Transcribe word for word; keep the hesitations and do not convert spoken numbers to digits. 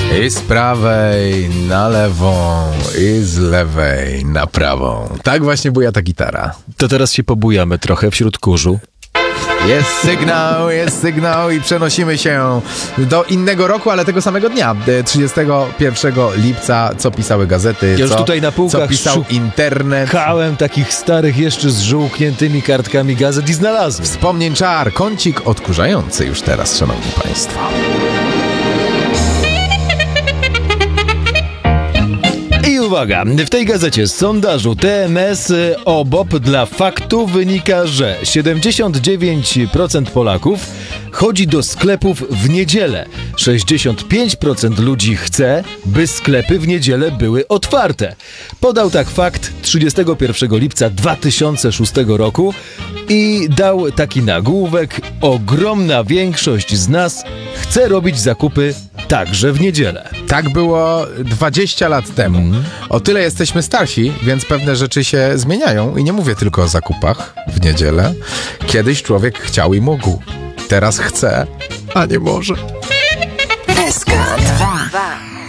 I z prawej na lewą, i z lewej na prawą. Tak właśnie buja ta gitara. To teraz się pobujamy trochę wśród kurzu. Jest sygnał, jest sygnał i przenosimy się do innego roku, ale tego samego dnia, trzydziestego pierwszego lipca, co pisały gazety, Ja już co, tutaj na półkach co pisał internet. Szukałem takich starych jeszcze z żółkniętymi kartkami gazet i znalazłem. Wspomnień czar, kącik odkurzający już teraz, szanowni państwo. I uwaga, w tej gazecie z sondażu T M S o B O P dla faktu wynika, że siedemdziesiąt dziewięć procent Polaków chodzi do sklepów w niedzielę. sześćdziesiąt pięć procent ludzi chce, by sklepy w niedzielę były otwarte. Podał tak fakt trzydziestego pierwszego lipca dwa tysiące szóstego roku i dał taki nagłówek: ogromna większość z nas chce robić zakupy także w niedzielę. Tak było dwadzieścia lat temu. Mm. O tyle jesteśmy starsi, więc pewne rzeczy się zmieniają i nie mówię tylko o zakupach w niedzielę. Kiedyś człowiek chciał i mógł. Teraz chce, a nie może. S K dwa.